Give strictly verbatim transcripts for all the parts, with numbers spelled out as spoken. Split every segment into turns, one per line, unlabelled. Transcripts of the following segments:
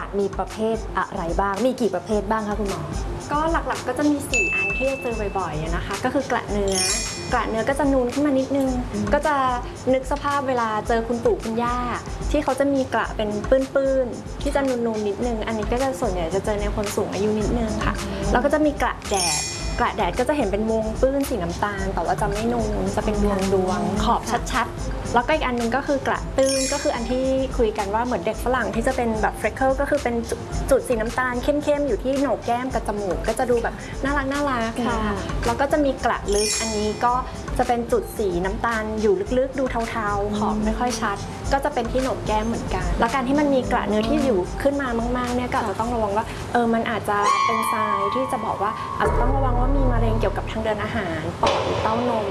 มีประเภทอะไรบ้างมีกี่ประเภทบ้างคะคุณหมอ
ก็หลักๆก็จะมีสี่อันที่จะเจอบ่อยๆนะคะก็คือกระเนื้อกระเนื้อก็จะนูนขึ้นมานิดนึงก็จะนึกสภาพเวลาเจอคุณปู่คุณย่าที่เขาจะมีกระเป็นปื้นๆที่จะนูนๆนิดนึงอันนี้ก็จะส่วนใหญ่จะเจอในคนสูงอายุนิดนึงค่ะแล้วก็จะมีกระแดดกระแดดก็จะเห็นเป็นวงปื้นสีน้ำตาลแต่ว่าจะไม่นูนจะเป็นดวงดวงขอบชัดๆแล้วก็อีกอันนึงก็คือกระตื้นก็คืออันที่คุยกันว่าเหมือนเด็กฝรั่งที่จะเป็นแบบเฟรคเกิลก็คือเป็นจุดสีน้ำตาลเข้มๆอยู่ที่โหนกแก้มกับจมูกก็จะดูแบบน่ารักน่ารักค่ะแล้วก็จะมีกระลึกอันนี้ก็จะเป็นจุดสีน้ำตาลอยู่ลึกๆดูเทาๆขอบไม่ค่อยชัดก็จะเป็นที่โหนกแก้มเหมือนกันแล้วการที่มันมีกระเนื้อที่อยู่ขึ้นมามากๆเนี่ยก็อาจจะต้องระวังว่าเออมันอาจจะเป็นทรายที่จะบอกว่าอาจจะต้องระวังว่ามีมะเร็งเกี่ยวกับทางเดินอาหารปอดหรือเต้านม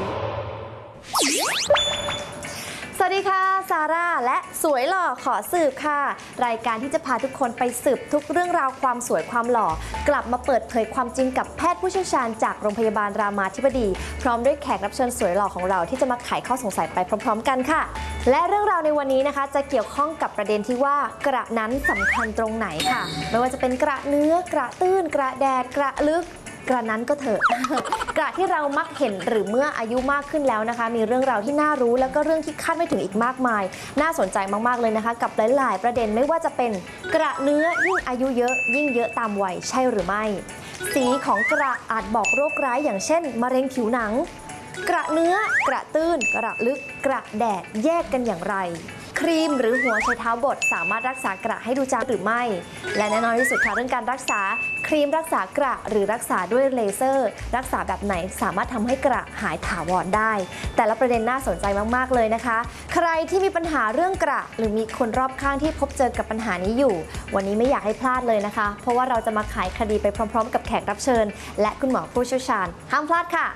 สวัสดีค่ะซาร่าและสวยหล่อขอสืบค่ะรายการที่จะพาทุกคนไปสืบทุกเรื่องราวความสวยความหล่อกลับมาเปิดเผยความจริงกับแพทย์ผู้เชี่ยวชาญจากโรงพยาบาลรามาธิบดีพร้อมด้วยแขกรับเชิญสวยหล่อของเราที่จะมาไขข้อสงสัยไปพร้อมๆกันค่ะและเรื่องราวในวันนี้นะคะจะเกี่ยวข้องกับประเด็นที่ว่ากระนั้นสำคัญตรงไหนค่ะไม่ว่าจะเป็นกระเนื้อกระตื้นกระแดดกระลึกกระนั้นก็เถอะ กระที่เรามักเห็นหรือเมื่ออายุมากขึ้นแล้วนะคะมีเรื่องราวที่น่ารู้แล้วก็เรื่องที่คาดไม่ถึงอีกมากมายน่าสนใจมากๆเลยนะคะกับหลายๆประเด็นไม่ว่าจะเป็นกระเนื้อยิ่งอายุเยอะยิ่งเยอะตามวัยใช่หรือไม่สีของกระอาจบอกโรคร้ายอย่างเช่นมะเร็งผิวหนังกระเนื้อกระตื้นกระลึกกระแดดแยกกันอย่างไรครีมหรือหัวไชเท้าบดสามารถรักษากระให้ดูจางหรือไม่และแน่นอนที่สุดค่ะเรื่องการรักษาครีมรักษากระหรือรักษาด้วยเลเซอร์รักษาแบบไหนสามารถทำให้กระหายถาวรได้แต่ละประเด็นน่าสนใจมากๆเลยนะคะใครที่มีปัญหาเรื่องกระหรือมีคนรอบข้างที่พบเจอกับปัญหานี้อยู่วันนี้ไม่อยากให้พลาดเลยนะคะเพราะว่าเราจะมาไขคดีไปพร้อมๆกับแขกรับเชิญและคุณหมอผู้เชี่ยวชาญห้ามพลาดค่ะ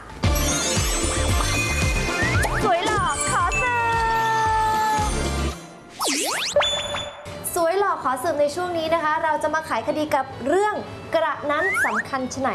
สวยหล่อขอสืบสวยหล่อขอสืบในช่วงนี้นะคะเราจะมาไขคดีกับเรื่องกระนั้นสำคัญไฉน